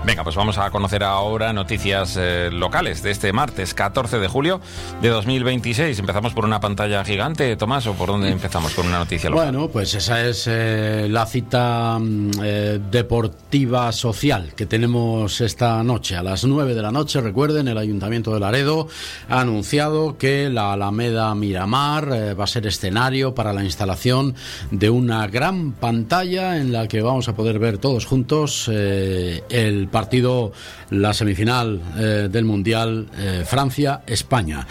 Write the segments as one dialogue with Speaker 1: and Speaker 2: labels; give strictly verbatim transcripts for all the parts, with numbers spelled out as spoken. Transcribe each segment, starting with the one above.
Speaker 1: Venga, pues vamos a conocer ahora noticias eh, locales de este martes catorce de julio de dos mil veintiséis. Empezamos por una pantalla gigante, Tomás, ¿o por dónde empezamos con una noticia local?
Speaker 2: Bueno, pues esa es eh, la cita eh, deportiva social que tenemos esta noche. A las nueve de la noche, recuerden, el Ayuntamiento de Laredo ha anunciado que la Alameda Miramar eh, va a ser escenario para la instalación de una gran pantalla en la que vamos a poder ver todos juntos eh, el partido, la semifinal eh, del Mundial eh, Francia-España.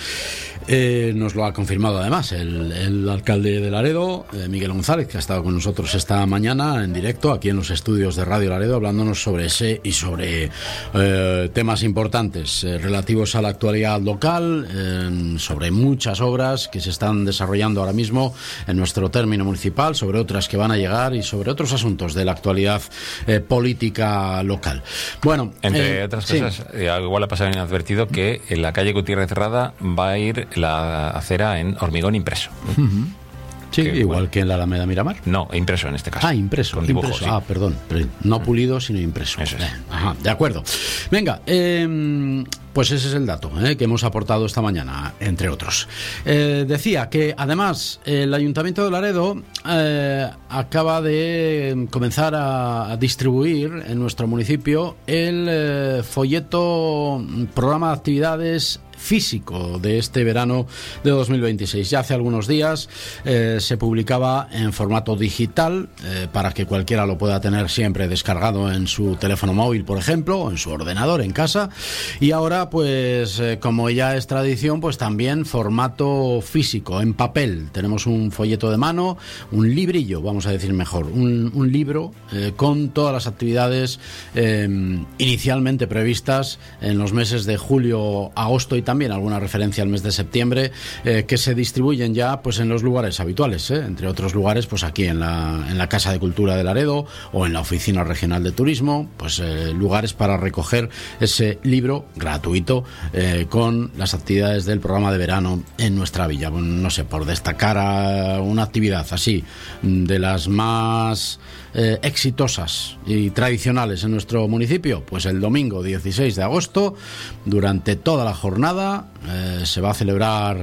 Speaker 2: Eh, nos lo ha confirmado además el, el alcalde de Laredo, eh, Miguel González, que ha estado con nosotros esta mañana en directo aquí en los estudios de Radio Laredo, hablándonos sobre ese y sobre eh, temas importantes eh, relativos a la actualidad local, eh, sobre muchas obras que se están desarrollando ahora mismo en nuestro término municipal, sobre otras que van a llegar y sobre otros asuntos de la actualidad eh, política local. Bueno,
Speaker 1: entre
Speaker 2: eh,
Speaker 1: otras cosas, sí. eh, igual ha pasado inadvertido que en la calle Gutiérrez Cerrada va a ir la acera en hormigón impreso.
Speaker 2: Uh-huh. Sí,
Speaker 1: que,
Speaker 2: igual
Speaker 1: bueno,
Speaker 2: que en la Alameda Miramar.
Speaker 1: No, impreso en este caso.
Speaker 2: Ah, impreso.
Speaker 1: Con dibujo,
Speaker 2: impreso.
Speaker 1: sí.
Speaker 2: Ah, perdón. No pulido, sino impreso.
Speaker 1: Eso es.
Speaker 2: Eh, ajá, de acuerdo. Venga, eh, pues ese es el dato eh, que hemos aportado esta mañana, entre otros. Eh, decía que además el Ayuntamiento de Laredo eh, acaba de comenzar a, a distribuir en nuestro municipio el eh, folleto programa de actividades físico de este verano de dos mil veintiséis. Ya hace algunos días eh, se publicaba en formato digital eh, para que cualquiera lo pueda tener siempre descargado en su teléfono móvil, por ejemplo, o en su ordenador en casa. Y ahora, pues, eh, como ya es tradición, pues también formato físico, en papel. Tenemos un folleto de mano, un librillo, vamos a decir mejor, un, un libro eh, con todas las actividades eh, inicialmente previstas en los meses de julio, agosto y también alguna referencia al mes de septiembre, eh, que se distribuyen ya pues en los lugares habituales, ¿eh? Entre otros lugares, pues aquí en la, en la Casa de Cultura de Laredo o en la Oficina Regional de Turismo, pues eh, lugares para recoger ese libro gratuito eh, con las actividades del programa de verano en nuestra villa. No sé, por destacar a una actividad así, de las más eh, exitosas y tradicionales en nuestro municipio, pues el domingo dieciséis de agosto, durante toda la jornada, Eh, se va a celebrar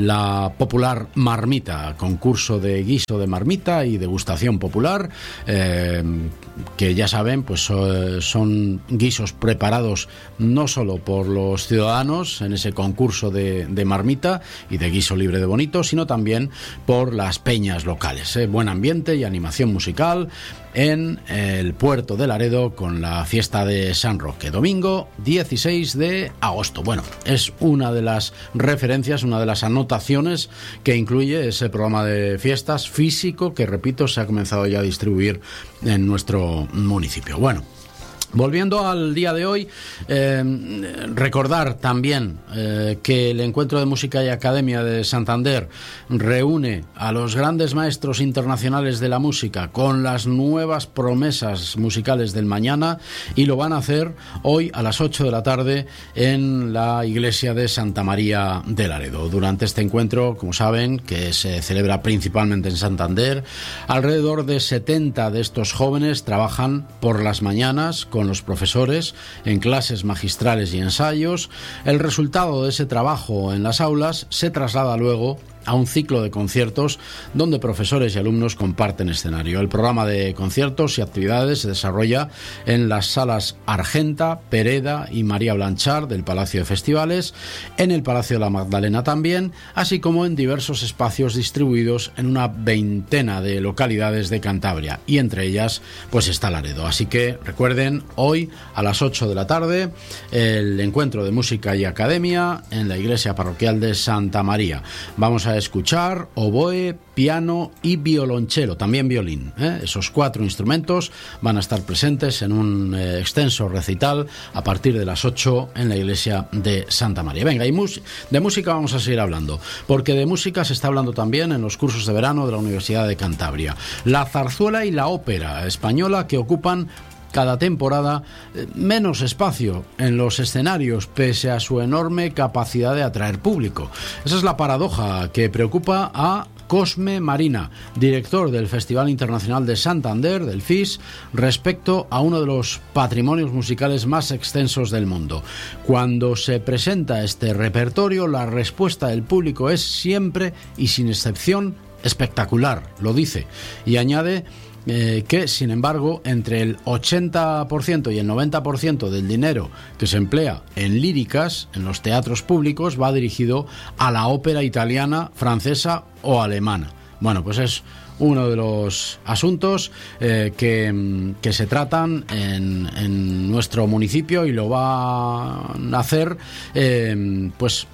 Speaker 2: la popular marmita, concurso de guiso de marmita y degustación popular, eh, que ya saben, pues eh, son guisos preparados no solo por los ciudadanos en ese concurso de, de marmita y de guiso libre de bonito, sino también por las peñas locales. Eh, buen ambiente y animación musical en el puerto de Laredo con la fiesta de San Roque, domingo dieciséis de agosto. Bueno, es una de las referencias, una de las anotaciones que incluye ese programa de fiestas físico que, repito, se ha comenzado ya a distribuir en nuestro municipio. Bueno, volviendo al día de hoy, eh, recordar también eh, que el Encuentro de Música y Academia de Santander reúne a los grandes maestros internacionales de la música con las nuevas promesas musicales del mañana, y lo van a hacer hoy a las ocho de la tarde en la iglesia de Santa María de Laredo. Durante este encuentro, como saben, que se celebra principalmente en Santander, alrededor de setenta de estos jóvenes trabajan por las mañanas con los profesores en clases magistrales y ensayos. El resultado de ese trabajo en las aulas se traslada luego a un ciclo de conciertos donde profesores y alumnos comparten escenario. El programa de conciertos y actividades se desarrolla en las salas Argenta, Pereda y María Blanchard del Palacio de Festivales, en el Palacio de la Magdalena también, así como en diversos espacios distribuidos en una veintena de localidades de Cantabria, y entre ellas pues está Laredo. Así que recuerden, hoy a las ocho de la tarde el Encuentro de Música y Academia en la iglesia parroquial de Santa María. Vamos a escuchar oboe, piano y violonchelo, también violín, ¿eh? Esos cuatro instrumentos van a estar presentes en un eh, extenso recital a partir de las ocho en la iglesia de Santa María. Venga, y mus- de música vamos a seguir hablando, porque de música se está hablando también en los cursos de verano de la Universidad de Cantabria. La zarzuela y la ópera española, que ocupan cada temporada menos espacio en los escenarios pese a su enorme capacidad de atraer público. Esa es la paradoja que preocupa a Cosme Marina, director del Festival Internacional de Santander, del F I S, respecto a uno de los patrimonios musicales más extensos del mundo. Cuando se presenta este repertorio, la respuesta del público es siempre y sin excepción espectacular, lo dice, y añade Eh, que, sin embargo, entre el ochenta por ciento y el noventa por ciento del dinero que se emplea en líricas, en los teatros públicos, va dirigido a la ópera italiana, francesa o alemana. Bueno, pues es uno de los asuntos eh, que, que se tratan en, en nuestro municipio, y lo van a hacer eh, pues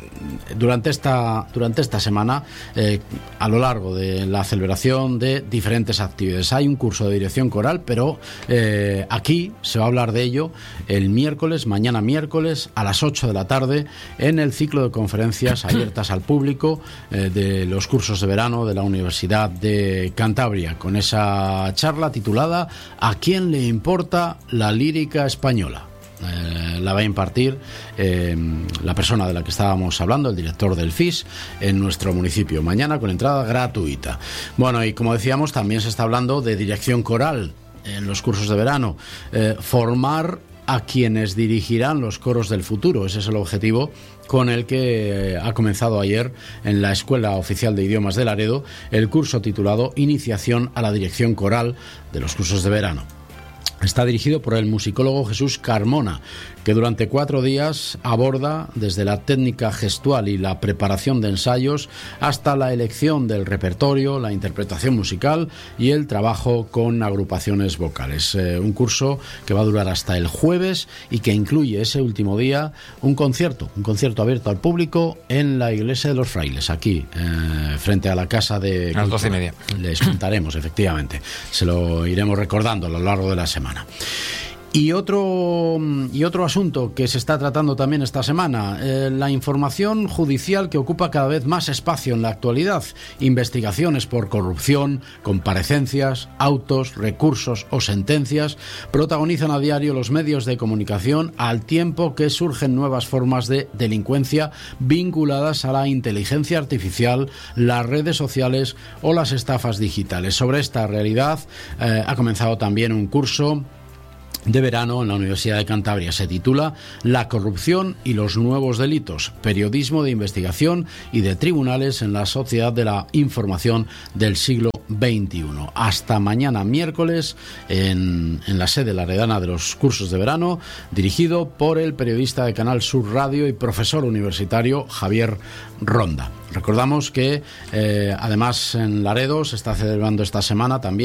Speaker 2: durante esta durante esta semana eh, a lo largo de la celebración de diferentes actividades. Hay un curso de dirección coral, pero eh, aquí se va a hablar de ello el miércoles, mañana miércoles a las ocho de la tarde, en el ciclo de conferencias abiertas al público eh, de los cursos de verano de la Universidad de Cantabria, con esa charla titulada ¿A quién le importa la lírica española? Eh, la va a impartir eh, la persona de la que estábamos hablando, el director del F I S, en nuestro municipio, mañana con entrada gratuita. Bueno, y como decíamos, también se está hablando de dirección coral en los cursos de verano, eh, formar a quienes dirigirán los coros del futuro. Ese es el objetivo con el que eh, ha comenzado ayer en la Escuela Oficial de Idiomas de Laredo el curso titulado Iniciación a la Dirección Coral de los cursos de verano. Está dirigido por el musicólogo Jesús Carmona, que durante cuatro días aborda desde la técnica gestual y la preparación de ensayos hasta la elección del repertorio, la interpretación musical y el trabajo con agrupaciones vocales. Eh, un curso que va a durar hasta el jueves y que incluye ese último día un concierto, un concierto abierto al público en la Iglesia de los Frailes, aquí, eh, frente a la Casa de...
Speaker 1: A las doce y media.
Speaker 2: Les contaremos, efectivamente. Se lo iremos recordando a lo largo de la semana. Y otro, y otro asunto que se está tratando también esta semana, eh, la información judicial que ocupa cada vez más espacio en la actualidad. Investigaciones por corrupción, comparecencias, autos, recursos o sentencias protagonizan a diario los medios de comunicación, al tiempo que surgen nuevas formas de delincuencia vinculadas a la inteligencia artificial, las redes sociales o las estafas digitales. Sobre esta realidad eh, ha comenzado también un curso de verano en la Universidad de Cantabria. Se titula La corrupción y los nuevos delitos, periodismo de investigación y de tribunales en la sociedad de la información del siglo veintiuno. Hasta mañana miércoles en, en la sede laredana de los cursos de verano, dirigido por el periodista de Canal Sur Radio y profesor universitario Javier Ronda. Recordamos que eh, además en Laredo se está celebrando esta semana también